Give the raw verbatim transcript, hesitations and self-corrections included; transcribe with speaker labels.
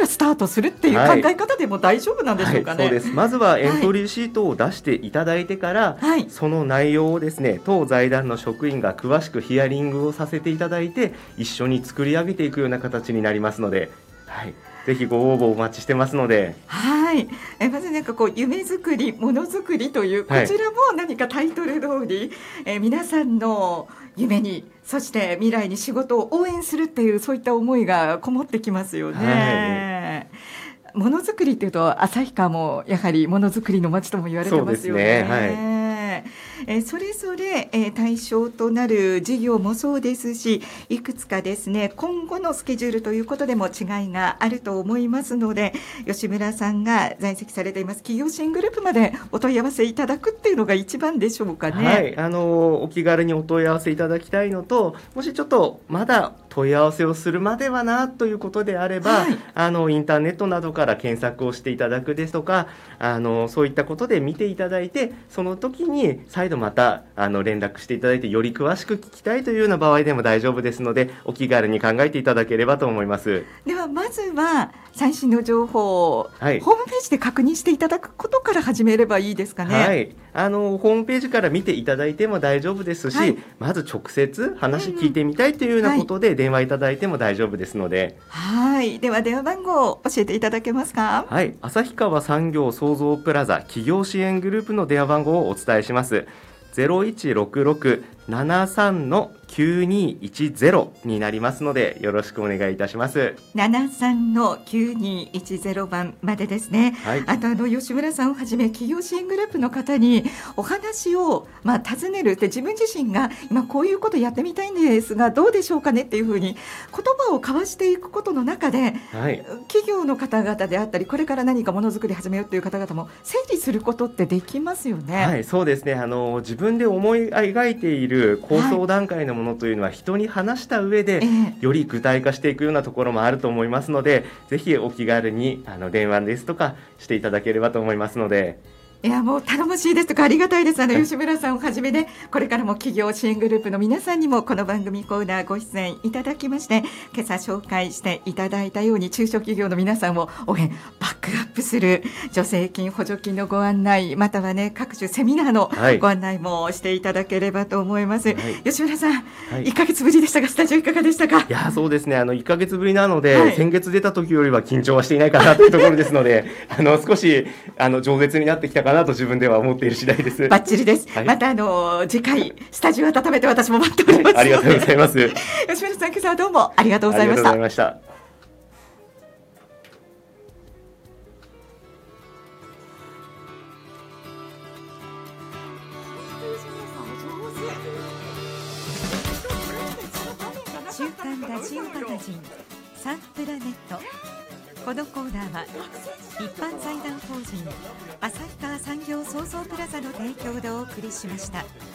Speaker 1: からスタートするっていう考え方でも大丈夫なんでしょうかね。
Speaker 2: はいはい、そうです。まずはエントリーシートを出していただいてから、はい、その内容をですね、当財団の職員が詳しくヒアリングをさせていただいて、一緒に作り上げていくような形になりますので、はい、ぜひご応募お待ちしてますので。
Speaker 1: はい、えまずなんかこう夢作り、ものづくりというこちらも何かタイトル通り、え皆さんの夢に、そして未来に仕事を応援するっていうそういった思いがこもってきますよね。はい、ものづくりっていうと旭川もやはりものづくりの街とも言われてますよね。そうですね。はいえそれぞれ、え対象となる事業もそうですし、いくつかですね今後のスケジュールということでも違いがあると思いますので、吉村さんが在籍されています企業支援グループまでお問い合わせいただくっていうのが一番でしょうかね。
Speaker 2: はい、あのお気軽にお問い合わせいただきたいのと、もしちょっとまだ問い合わせをするまではなということであれば、はい、あのインターネットなどから検索をしていただくですとか、あのそういったことで見ていただいて、その時に再度またあの連絡していただいて、より詳しく聞きたいというような場合でも大丈夫ですので、お気軽に考えていただければと思います。
Speaker 1: ではまずは最新の情報を、はい、ホームページで確認していただくことから始めればいいですかね。
Speaker 2: はい、あのホームページから見ていただいても大丈夫ですし、はい、まず直接話聞いてみたいというようなことで電話いただいても大丈夫ですので。
Speaker 1: はい、では電話番号を教えていただけますか。
Speaker 2: はい、旭川産業創造プラザ企業支援グループの電話番号をお伝えします。ゼロいちろくろく ななさん きゅうにいちゼロになりますので、よろしくお願いいたします。
Speaker 1: ななさん きゅうにいちゼロ番までですね。はい、あとあの吉村さんをはじめ企業支援グループの方にお話を、まあ、尋ねるって、自分自身が今こういうことやってみたいんですがどうでしょうかねっていうふうに言葉を交わしていくことの中で、はい、企業の方々であったり、これから何かものづくり始めようという方々も整理することってできますよね。
Speaker 2: はい、そうですね。あの自分で思い描いている構想段階のものというのは人に話した上で、より具体化していくようなところもあると思いますので、ぜひお気軽にあの電話ですとかしていただければと思いますので。
Speaker 1: いやもう頼もしいですとかありがたいです。あの吉村さんをはじめね、これからも企業支援グループの皆さんにもこの番組コーナーご出演いただきまして、今朝紹介していただいたように中小企業の皆さんを応援バックアップする助成金補助金のご案内、またはね各種セミナーのご案内もしていただければと思います。はい、吉村さん、はい、いっかげつぶりでしたがスタジオいかがでしたか。
Speaker 2: いやそうですね、あのいっかげつぶりなので、はい、先月出た時よりは緊張はしていないかなというところですのであの少しあの饒舌になってきたかなと自分では思っている次第です。
Speaker 1: バッチリです。はい、またあの次回スタジオ温めて私も待っておりますので、
Speaker 2: はい、ありがとうございます。
Speaker 1: 吉村さん、今朝はどうもありがとうございました。
Speaker 2: ありがとうございました。
Speaker 1: 週刊ラジオマガジンサンプラネット。このコーナーは一般財団法人旭川産業創造プラザの提供でお送りしました。